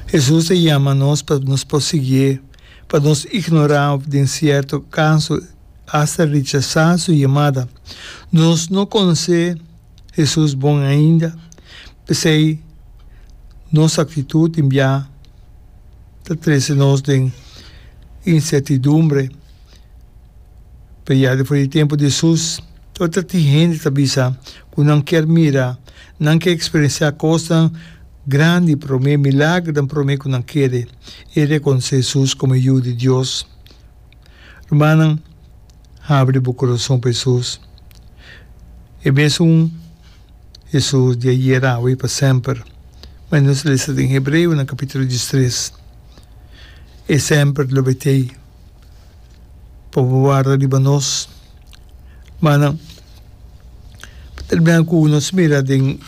Jesus te chama a nós para nos prosseguir, para nos ignorar de certo caso, hasta rechazar sua chamada. Nós não conhecemos Jesus bom ainda, pensei nossa atitude enviar, traz-nos de incertidumbre. Para o tempo de Jesus, toda a gente avisa que não quer mirar, não quer experienciar coisa grande para mim, milagre para mim que não quer. E reconhecer Jesus como filho de Deus. Irmã, abre o coração para Jesus. E mesmo Jesus de ayer a hoje para sempre. Mas nós lemos em Hebreu, no capítulo 13. E sempre lo vetei. Para guardar de nós. Mas, terminando com nós mira em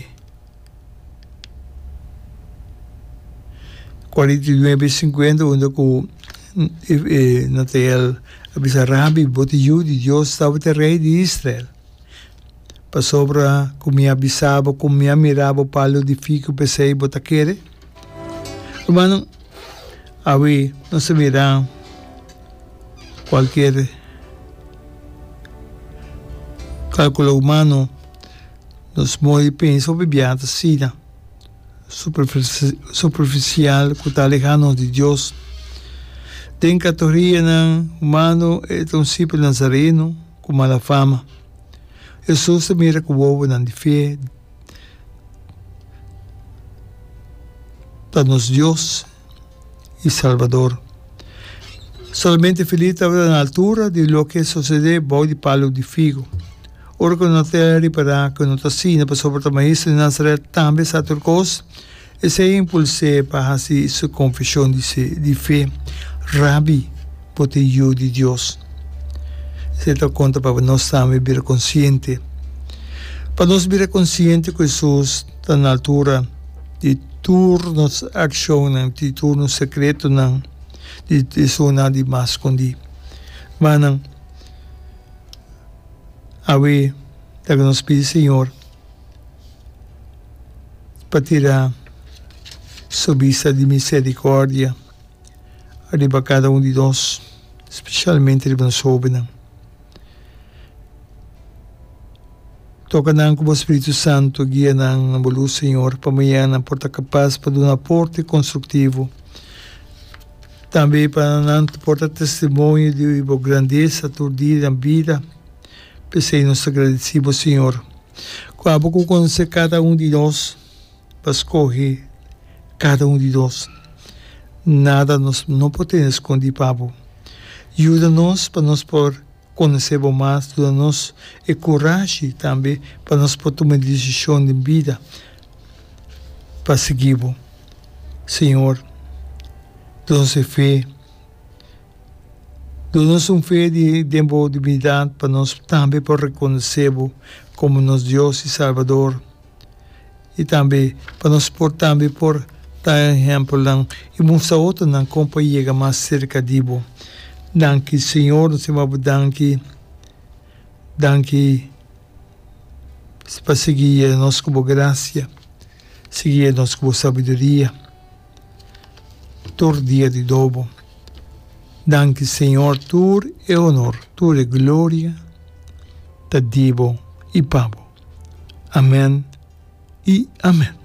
49:50, onde com Natal avisa Rabi, botilho de Deus estava o rei de Israel. Para sobra, como me avisava, como me mirava o palo de fico, pensei, botaquere. Hermano, aí não se mira qualquer cálculo humano, nos mói pensa bebiata sina, superficial, que está lejano de Deus. Tem categoria ng humano é tão simples nazareno, com mala fama. Jesus se mira com o ovo de fé, danos Deus e Salvador. Solamente feliz estava na altura de lo que sucede boi de palo de figo. Ora que não tem reparar que não está assim, para sobre o maíz de Nazaré também está turcos, e se impulse para fazer sua confissão de fé. Rabi, botelho de Deus. Se dá conta para nós também vir consciente. Para nós vir consciente que Jesus está na altura de turnos ação, de turnos secreto, de zona de mais escondido. Mas, aí, que nos pede, Senhor, para tirar sua vista de misericórdia, arriba cada um de nós, especialmente de nós jovens. Toca na com o Espírito Santo, guia na bolu, Senhor, para amanhã na porta capaz para dar um aporte construtivo. Também para não portar testemunho de grandeza, turdida na vida. Pensei nos agradecidos, Senhor. Quando eu conhecer cada um de nós, para escolher cada um de nós. Nada nós não podemos esconder, Pablo. Ajuda-nos para nós por conhecer mais, ajuda-nos e coragem também para nós poder tomar decisão de vida para seguir. Senhor, dá-nos fé, dá-nos fé de dignidade para nós também por reconhecer como nosso Deus e Salvador. E também para nós também por dar exemplo e mostrar outro na companhia mais cerca de você. Danke, Senhor, nos chamamos danke para seguir a nós com graça, seguir a nós com sabedoria, todo dia de novo. Danke, Senhor, tu é honor, tu é glória, te divo e pavo. Amém e amém.